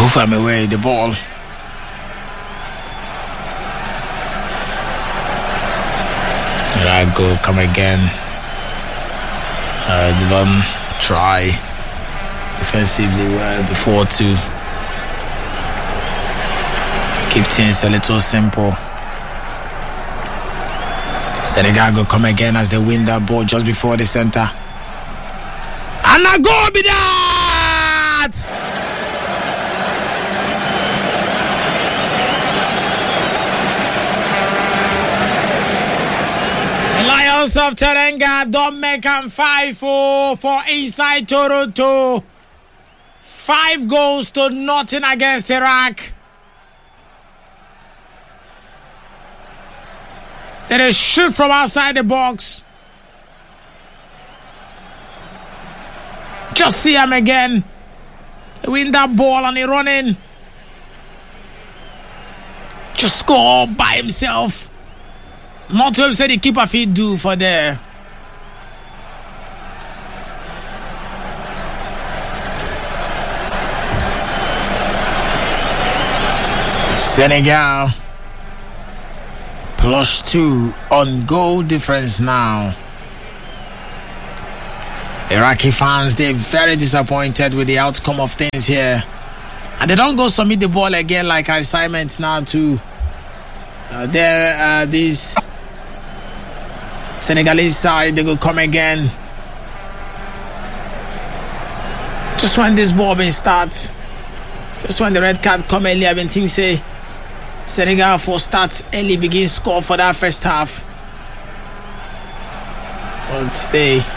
Move him away, the ball. Right, go, come again. They don't try defensively well before to keep things a little simple. Senegal go come again as they win that ball just before the center. And a goal be that! Lions of Teranga don't make them 5-4 for inside Toronto. 5 goals to nothing against Iraq. Then a shoot from outside the box. Just see him again. They win that ball and he run in. Just score all by himself. Not to say the keeper feet do for there. Senegal +2 on goal difference now. Iraqi fans, they're very disappointed with the outcome of things here. And they don't go submit the ball again like assignments now to this Senegalese side. They will come again. Just when this ball been start, just when the red card come early, I've been thinking say Senegal for start early, begin score for that first half. But they